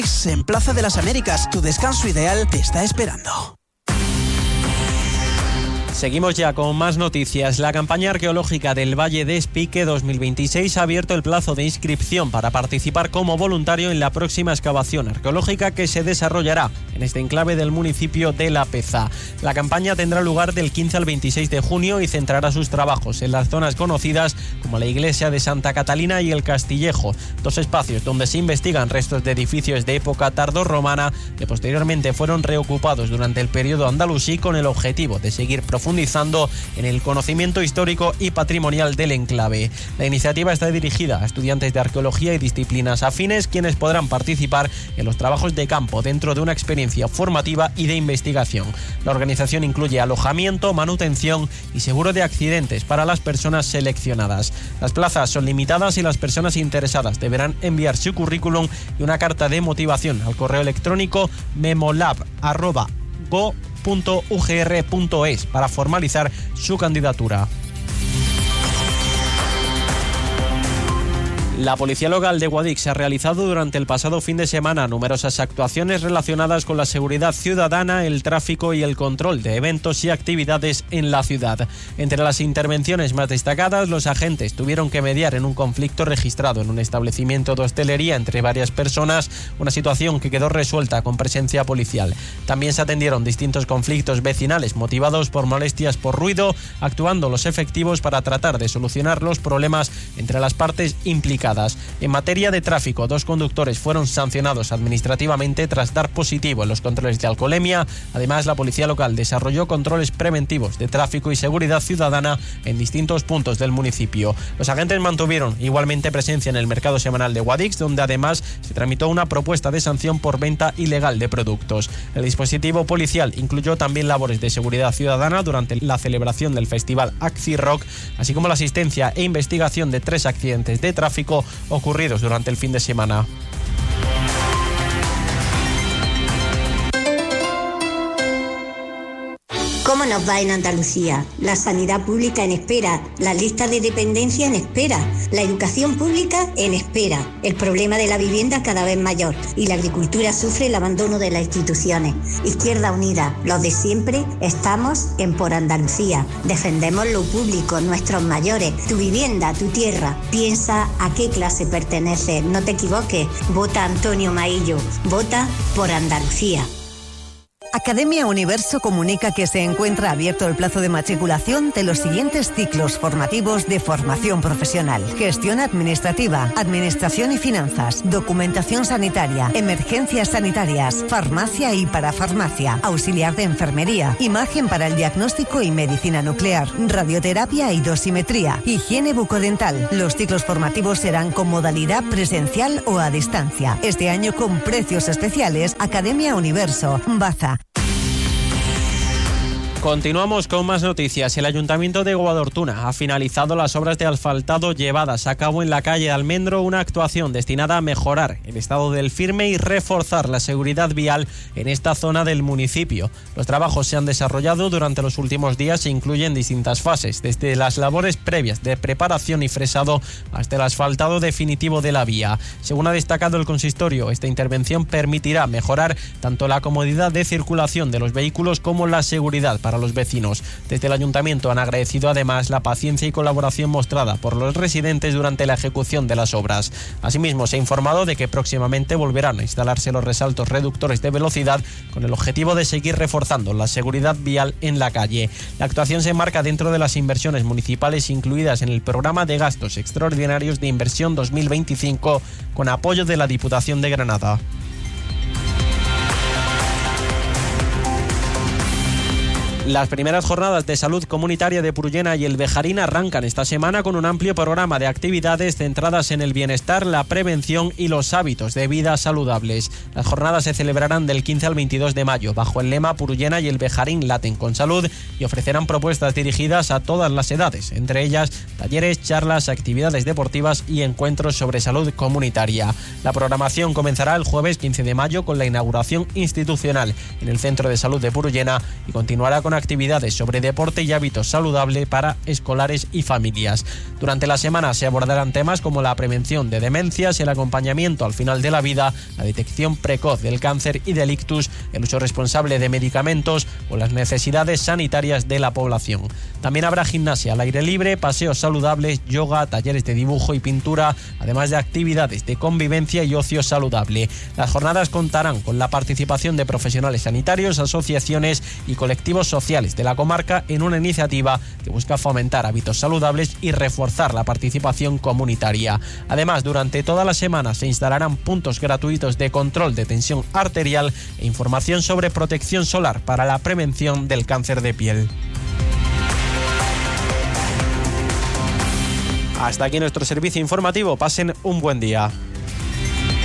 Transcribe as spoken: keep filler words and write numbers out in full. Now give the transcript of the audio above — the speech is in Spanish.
En Plaza de las Américas, tu descanso ideal te está esperando. Seguimos ya con más noticias. La campaña arqueológica del Valle de Espique dos mil veintiséis ha abierto el plazo de inscripción para participar como voluntario en la próxima excavación arqueológica que se desarrollará en este enclave del municipio de La Peza. La campaña tendrá lugar del quince al veintiséis de junio y centrará sus trabajos en las zonas conocidas como la iglesia de Santa Catalina y el Castillejo, dos espacios donde se investigan restos de edificios de época tardorromana que posteriormente fueron reocupados durante el periodo andalusí con el objetivo de seguir profundizando en el conocimiento histórico y patrimonial del enclave. La iniciativa está dirigida a estudiantes de arqueología y disciplinas afines, quienes podrán participar en los trabajos de campo dentro de una experiencia formativa y de investigación. La organización incluye alojamiento, manutención y seguro de accidentes para las personas seleccionadas. Las plazas son limitadas y las personas interesadas deberán enviar su currículum y una carta de motivación al correo electrónico memolab arroba go punto u g r punto es para formalizar su candidatura. La Policía Local de Guadix ha realizado durante el pasado fin de semana numerosas actuaciones relacionadas con la seguridad ciudadana, el tráfico y el control de eventos y actividades en la ciudad. Entre las intervenciones más destacadas, los agentes tuvieron que mediar en un conflicto registrado en un establecimiento de hostelería entre varias personas, una situación que quedó resuelta con presencia policial. También se atendieron distintos conflictos vecinales motivados por molestias por ruido, actuando los efectivos para tratar de solucionar los problemas entre las partes implicadas. En materia de tráfico, dos conductores fueron sancionados administrativamente tras dar positivo en los controles de alcoholemia. Además, la Policía Local desarrolló controles preventivos de tráfico y seguridad ciudadana en distintos puntos del municipio. Los agentes mantuvieron igualmente presencia en el mercado semanal de Guadix, donde además se tramitó una propuesta de sanción por venta ilegal de productos. El dispositivo policial incluyó también labores de seguridad ciudadana durante la celebración del festival Axi Rock, así como la asistencia e investigación de tres accidentes de tráfico ocurridos durante el fin de semana. ¿Cómo nos va en Andalucía? La sanidad pública en espera, las listas de dependencia en espera, la educación pública en espera, el problema de la vivienda cada vez mayor y la agricultura sufre el abandono de las instituciones. Izquierda Unida, los de siempre, estamos en Por Andalucía. Defendemos lo público, nuestros mayores, tu vivienda, tu tierra. Piensa a qué clase perteneces, no te equivoques. Vota Antonio Maillo, vota Por Andalucía. Academia Universo comunica que se encuentra abierto el plazo de matriculación de los siguientes ciclos formativos de formación profesional: gestión administrativa, administración y finanzas, documentación sanitaria, emergencias sanitarias, farmacia y parafarmacia, auxiliar de enfermería, imagen para el diagnóstico y medicina nuclear, radioterapia y dosimetría, higiene bucodental. Los ciclos formativos serán con modalidad presencial o a distancia. Este año con precios especiales. Academia Universo, Baza. Continuamos con más noticias. El Ayuntamiento de Guadortuna ha finalizado las obras de asfaltado llevadas a cabo en la calle Almendro, una actuación destinada a mejorar el estado del firme y reforzar la seguridad vial en esta zona del municipio. Los trabajos se han desarrollado durante los últimos días e incluyen distintas fases, desde las labores previas de preparación y fresado hasta el asfaltado definitivo de la vía. Según ha destacado el consistorio, esta intervención permitirá mejorar tanto la comodidad de circulación de los vehículos como la seguridad para los vecinos. Desde el ayuntamiento han agradecido además la paciencia y colaboración mostrada por los residentes durante la ejecución de las obras. Asimismo, se ha informado de que próximamente volverán a instalarse los resaltos reductores de velocidad con el objetivo de seguir reforzando la seguridad vial en la calle. La actuación se enmarca dentro de las inversiones municipales incluidas en el programa de gastos extraordinarios de inversión dos mil veinticinco con apoyo de la Diputación de Granada. Las primeras jornadas de salud comunitaria de Prullena y el Bejarín arrancan esta semana con un amplio programa de actividades centradas en el bienestar, la prevención y los hábitos de vida saludables. Las jornadas se celebrarán del quince al veintidós de mayo bajo el lema Prullena y el Bejarín laten con salud y ofrecerán propuestas dirigidas a todas las edades, entre ellas talleres, charlas, actividades deportivas y encuentros sobre salud comunitaria. La programación comenzará el jueves quince de mayo con la inauguración institucional en el Centro de Salud de Prullena y continuará con actividades sobre deporte y hábitos saludables para escolares y familias. Durante la semana se abordarán temas como la prevención de demencias, el acompañamiento al final de la vida, la detección precoz del cáncer y del ictus, el uso responsable de medicamentos o las necesidades sanitarias de la población. También habrá gimnasia al aire libre, paseos saludables, yoga, talleres de dibujo y pintura, además de actividades de convivencia y ocio saludable. Las jornadas contarán con la participación de profesionales sanitarios, asociaciones y colectivos sociales de la comarca en una iniciativa que busca fomentar hábitos saludables y reforzar la participación comunitaria. Además, durante toda la semana se instalarán puntos gratuitos de control de tensión arterial e información sobre protección solar para la prevención del cáncer de piel. Hasta aquí nuestro servicio informativo. Pasen un buen día.